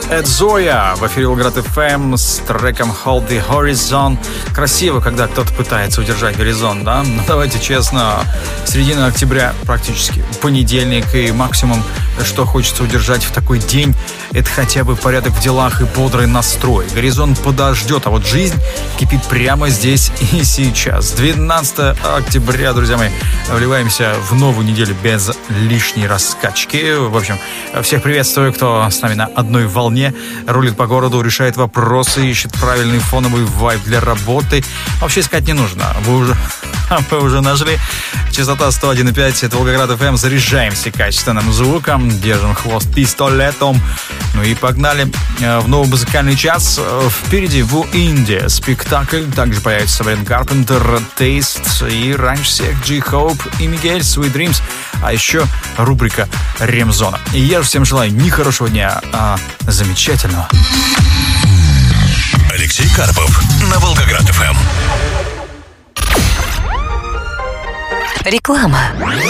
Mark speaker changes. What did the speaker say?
Speaker 1: Эд Зоя в эфире Волгоград ФМ с треком Hold the Horizon. Красиво, когда кто-то пытается удержать горизонт, да? Но давайте честно, середина октября практически, понедельник, и максимум, что хочется удержать в такой день, это хотя бы порядок в делах и бодрый настрой. Горизонт подождет, а вот жизнь кипит прямо здесь и сейчас. 12 октября, друзья мои, вливаемся в новую неделю без лишней раскачки. В общем, всех приветствую, кто с нами на одной волне, рулит по городу, решает вопросы, ищет правильный фоновый вайб для работы. Вообще искать не нужно. Вы уже нашли. Частота 101,5, это Волгоград ФМ. Заряжаемся качественным звуком, держим хвост пистолетом. Ну и погнали в новый музыкальный час. Впереди в Индии спектакль. Также появится Сабрина Карпентер, Taste и раньше всех G-Hope и Мигель, Sweet Dreams. А еще рубрика Ремзона. И я же всем желаю не хорошего дня, а замечательного.
Speaker 2: Алексей Карпов на Волгоград ФМ.
Speaker 3: Реклама.